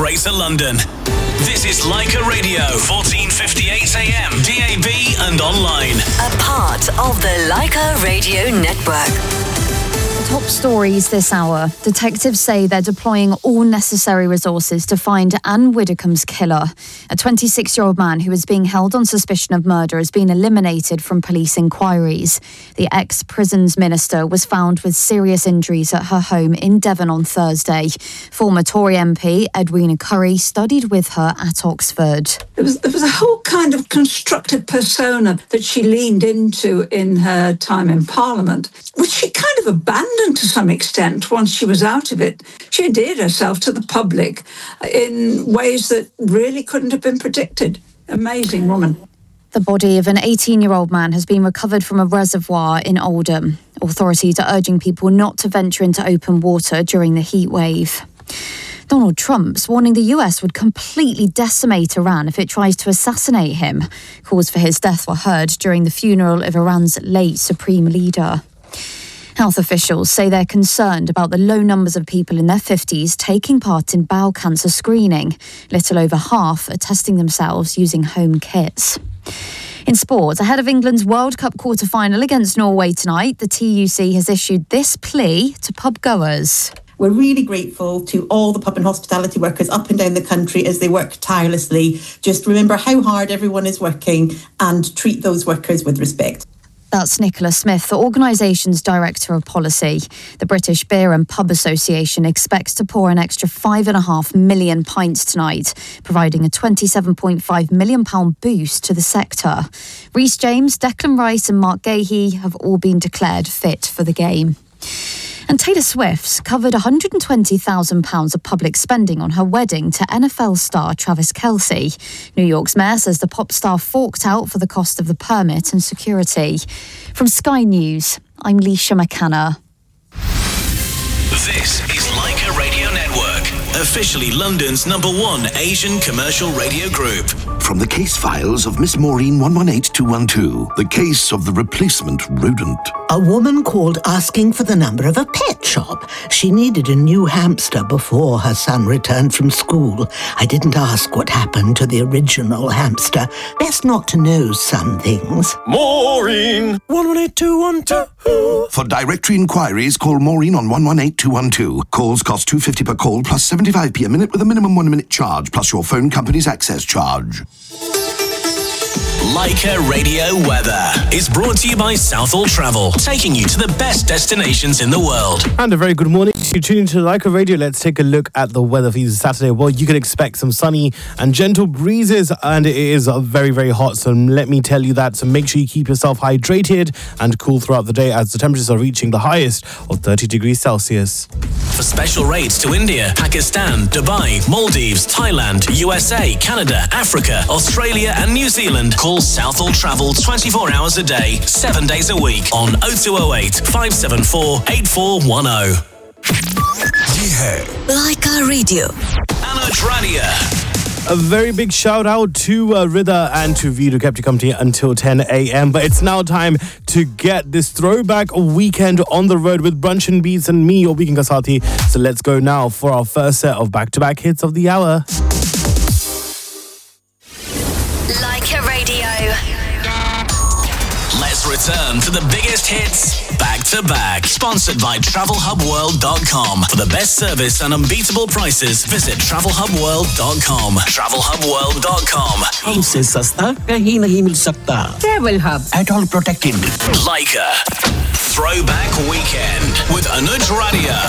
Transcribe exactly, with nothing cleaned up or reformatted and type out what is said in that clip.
Greater London. This is Leica Radio, fourteen fifty-eight A M, D A B and online. A part of the Leica Radio Network. Top stories this hour. Detectives say they're deploying all necessary resources to find Anne Widdecombe's killer. A twenty-six-year-old man who is being held on suspicion of murder has been eliminated from police inquiries. The ex-prisons minister was found with serious injuries at her home in Devon on Thursday. Former Tory M P Edwina Currie studied with her at Oxford. There was, there was a whole kind of constructed persona that she leaned into in her time in Parliament, which she kind of abandoned to some extent once she was out of it. She endeared herself to the public in ways that really couldn't have been predicted. Amazing woman. The body of an eighteen-year-old man has been recovered from a reservoir in Oldham. Authorities are urging people not to venture into open water during the heat wave. Donald Trump's warning the U S would completely decimate Iran if it tries to assassinate him. Calls for his death were heard during the funeral of Iran's late supreme leader. Health officials say they're concerned about the low numbers of people in their fifties taking part in bowel cancer screening. Little over half are testing themselves using home kits. In sport, ahead of England's World Cup quarter-final against Norway tonight, the T U C has issued this plea to pub goers. We're really grateful to all the pub and hospitality workers up and down the country as they work tirelessly. Just remember how hard everyone is working and treat those workers with respect. That's Nicola Smith, the organisation's Director of Policy. The British Beer and Pub Association expects to pour an extra five and a half million pints tonight, providing a twenty-seven point five million pounds boost to the sector. Rhys James, Declan Rice and Mark Gahey have all been declared fit for the game. And Taylor Swift's covered one hundred twenty thousand pounds of public spending on her wedding to N F L star Travis Kelce. New York's mayor says the pop star forked out for the cost of the permit and security. From Sky News, I'm Leisha McCanna. This is Leica Radio Network, officially London's number one Asian commercial radio group. From the case files of Miss Maureen one one eight two one two, the case of the replacement rodent. A woman called asking for the number of a pet shop. She needed a new hamster before her son returned from school. I didn't ask what happened to the original hamster. Best not to know some things. Maureen one one eight two one two. For directory inquiries, call Maureen on one one eight two one two. Calls cost two pounds fifty per call plus seventy-five p a minute with a minimum one minute charge plus your phone company's access charge. Leica Radio Weather is brought to you by Southall Travel, taking you to the best destinations in the world. And a very good morning. You tune into Leica Radio. Let's take a look at the weather for you this Saturday. Well, you can expect some sunny and gentle breezes, and it is very, very hot. So let me tell you that. So make sure you keep yourself hydrated and cool throughout the day as the temperatures are reaching the highest of thirty degrees Celsius. For special rates to India, Pakistan, Dubai, Maldives, Thailand, U S A, Canada, Africa, Australia and New Zealand, call Southall Travel twenty-four hours a day, seven days a week on oh two oh eight, five seven four, eight four one oh. Yeah. Leica Radio. Anuj Radia. A very big shout out to uh, Ridha and to Vidu, kept you company until ten a m. But it's now time to get this throwback weekend on the road with Brunch and Beats and me, your weekend Kasati. So let's go now for our first set of back-to-back hits of the hour. Leica Radio. Let's return to the biggest hits back to back. Sponsored by travel hub world dot com. For the best service and unbeatable prices, visit travel hub world dot com. travel hub world dot com. हमसे सस्ता कहीं नहीं मिल सकता. Travel Hub. At all protected. Leica. Throwback Weekend with Anuj Radia.